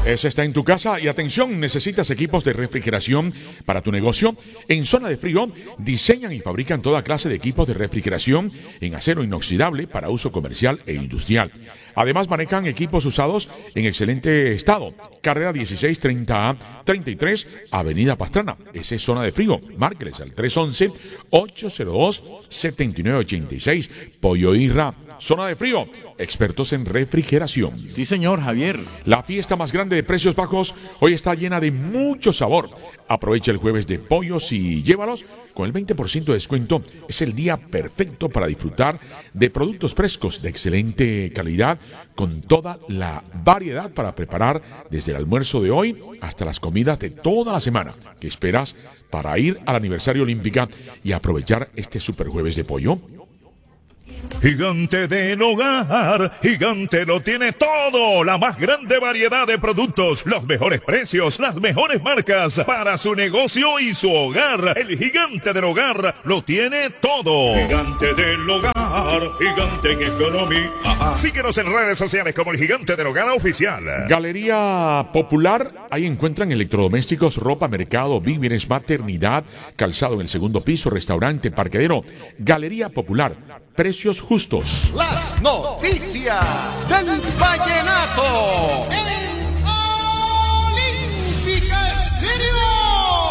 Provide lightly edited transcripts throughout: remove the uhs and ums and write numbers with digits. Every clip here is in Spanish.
Ese está en tu casa y atención, necesitas equipos de refrigeración para tu negocio. En Zona de Frío diseñan y fabrican toda clase de equipos de refrigeración en acero inoxidable para uso comercial e industrial. Además manejan equipos usados en excelente estado. Carrera 1630A 33, Avenida Pastrana. Ese es Zona de Frío. Márqueles al 311-802-7986. Pollo Irra. Zona de Frío, expertos en refrigeración. Sí, señor, Javier. La fiesta más grande de precios bajos hoy está llena de mucho sabor. Aprovecha el jueves de pollos y llévalos con el 20% de descuento. Es el día perfecto para disfrutar de productos frescos de excelente calidad con toda la variedad para preparar desde el almuerzo de hoy hasta las comidas de toda la semana. ¿Qué esperas para ir al aniversario Olímpica y aprovechar este super jueves de pollo? Gigante del Hogar, Gigante lo tiene todo, la más grande variedad de productos, los mejores precios, las mejores marcas para su negocio y su hogar. El Gigante del Hogar lo tiene todo. Gigante del Hogar, Gigante en economía. Síguenos en redes sociales como el Gigante del Hogar Oficial. Galería Popular, ahí encuentran electrodomésticos, ropa, mercado, víveres, maternidad, calzado en el segundo piso, restaurante, parqueadero. Galería Popular, precios justos. Las noticias del vallenato en Olímpica Estéreo.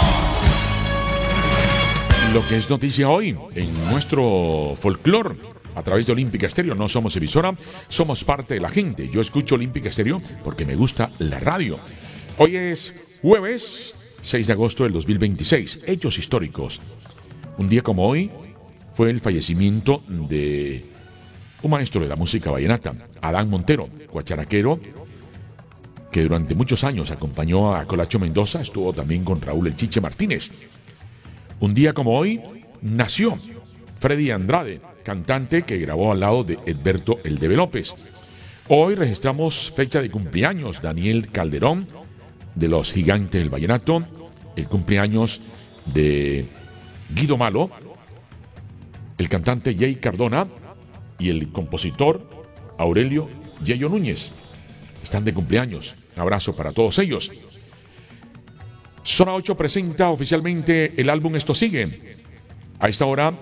Lo que es noticia hoy en nuestro folclore a través de Olímpica Estéreo. No somos emisora, somos parte de la gente. Yo escucho Olímpica Estéreo porque me gusta la radio. Hoy es jueves 6 de agosto del 2026. Hechos históricos. Un día como hoy fue el fallecimiento de un maestro de la música vallenata, Adán Montero, guacharaquero, que durante muchos años acompañó a Colacho Mendoza, estuvo también con Raúl El Chiche Martínez. Un día como hoy nació Freddy Andrade, cantante que grabó al lado de Edberto El Debe López. Hoy registramos fecha de cumpleaños, Daniel Calderón, de los Gigantes del Vallenato, el cumpleaños de Guido Malo, el cantante Jay Cardona y el compositor Aurelio Yeyo Núñez. Están de cumpleaños. Un abrazo para todos ellos. Zona 8 presenta oficialmente el álbum Esto Sigue. A esta hora,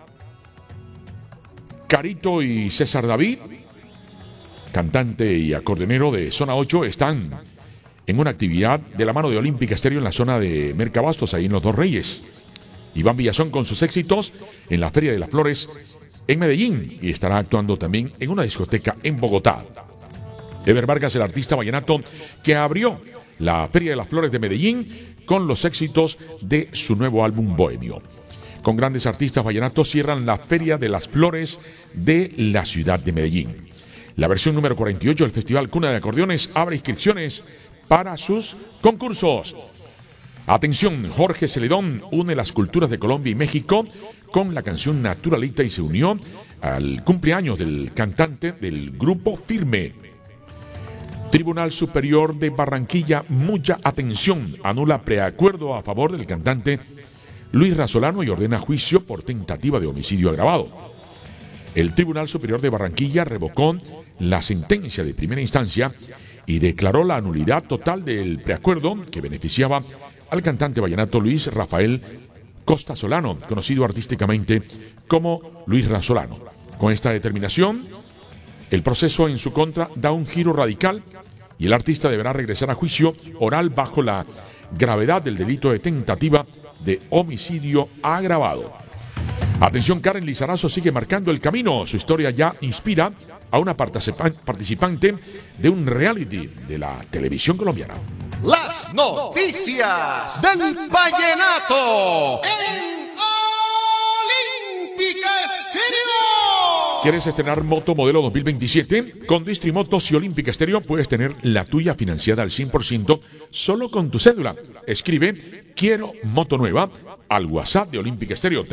Carito y César David, cantante y acordeonero de Zona 8, están en una actividad de la mano de Olímpica Estéreo en la zona de Mercabastos, ahí en Los Dos Reyes. Iván Villazón con sus éxitos en la Feria de las Flores en Medellín y estará actuando también en una discoteca en Bogotá. Ever Vargas, el artista vallenato que abrió la Feria de las Flores de Medellín con los éxitos de su nuevo álbum Bohemio. Con grandes artistas vallenatos cierran la Feria de las Flores de la ciudad de Medellín. La versión número 48 del Festival Cuna de Acordeones abre inscripciones para sus concursos. Atención, Jorge Celedón une las culturas de Colombia y México con la canción Naturalita y se unió al cumpleaños del cantante del grupo Firme. Tribunal Superior de Barranquilla, mucha atención, anula preacuerdo a favor del cantante Luis Rasolano y ordena juicio por tentativa de homicidio agravado. El Tribunal Superior de Barranquilla revocó la sentencia de primera instancia y declaró la nulidad total del preacuerdo que beneficiaba al cantante vallenato Luis Rafael Costa Solano, conocido artísticamente como Luis Rasolano. Con esta determinación, el proceso en su contra da un giro radical y el artista deberá regresar a juicio oral bajo la gravedad del delito de tentativa de homicidio agravado. Atención, Karen Lizarazo sigue marcando el camino. Su historia ya inspira a una participante de un reality de la televisión colombiana. Las noticias del vallenato en Olímpica Estéreo. ¿Quieres estrenar moto modelo 2027? Con Distrimotos y Olímpica Estéreo puedes tener la tuya financiada al 100% solo con tu cédula. Escribe "Quiero moto nueva" al WhatsApp de Olímpica Estéreo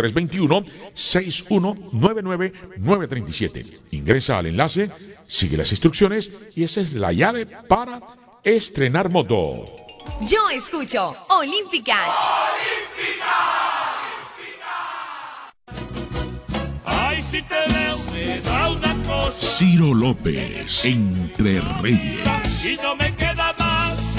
321-6199-937. Ingresa al enlace, sigue las instrucciones y esa es la llave para estrenar moto. Yo escucho Olímpica. Ay, si te veo, me da una cosa. Ciro López, Entre Reyes. Y no me queda más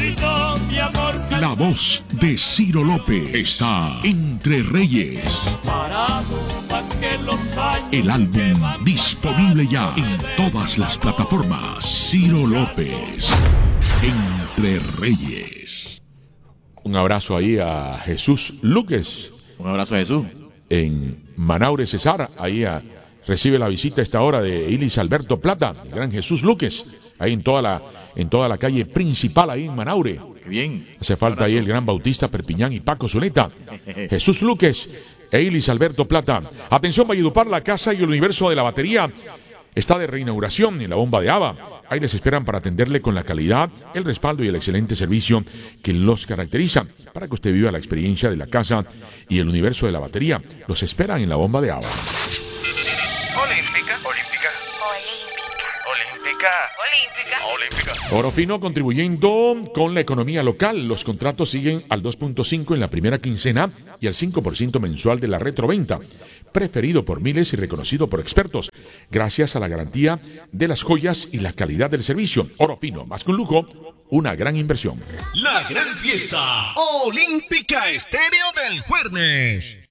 voz de Ciro López está Entre Reyes. Parado pa' que los años El álbum que van disponible ya en todas las plataformas. Ciro López, Entre Reyes. Un abrazo ahí a Jesús Luques. Un abrazo a Jesús. En Manaure, Cesar. Ahí recibe la visita a esta hora de Ilis Alberto Plata, el gran Jesús Luques. Ahí en toda la calle principal, ahí en Manaure. Qué bien. Hace falta ahí el gran Bautista Perpiñán y Paco Zuleta. Jesús Luques e Ilis Alberto Plata. Atención, Valledupar, la casa y el universo de la batería está de reinauguración en la bomba de Ava. Ahí les esperan para atenderle con la calidad, el respaldo y el excelente servicio que los caracteriza. Para que usted viva la experiencia de la casa y el universo de la batería, los esperan en la bomba de Ava. Olímpica, olímpica, olímpica, olímpica, olímpica. Oro Fino contribuyendo con la economía local. Los contratos siguen al 2.5 en la primera quincena y al 5% mensual de la retroventa. Preferido por miles y reconocido por expertos, gracias a la garantía de las joyas y la calidad del servicio. Oro Fino, más que un lujo, una gran inversión. La gran fiesta olímpica estéreo del jueves.